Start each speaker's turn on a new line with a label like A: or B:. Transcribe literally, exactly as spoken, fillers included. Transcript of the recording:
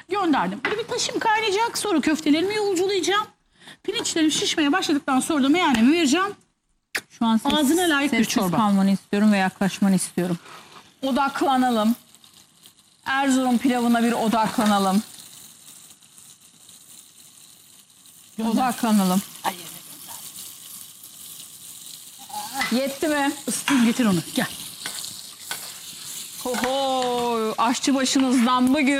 A: Gönderdim. Böyle bir taşım kaynayacak. Sonra köftelerimi yolculayacağım. Pirinçlerim şişmeye başladıktan sonra da meyanemi vereceğim.
B: Şu an ses,
A: Ağzına layık bir
B: sessiz
A: çorba.
B: kalmanı istiyorum ve yaklaşmanı istiyorum. Odaklanalım. Erzurum pilavına bir odaklanalım.
A: Gönder.
B: Odaklanalım.
A: Ay,
B: Yetti mi?
A: ısıtayım, getir onu. Gel.
B: Ho ho, aşçı başınızdan bugün